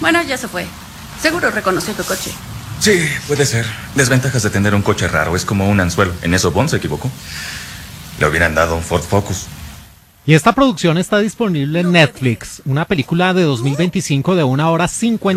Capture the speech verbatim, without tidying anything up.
Bueno, ya se fue. Seguro reconoció tu coche. Sí, puede ser. Desventajas de tener un coche raro. Es como un anzuelo. En eso Bond se equivocó. Le hubieran dado un Ford Focus. Y esta producción está disponible en Netflix, una película de dos mil veinticinco de una hora cincuenta.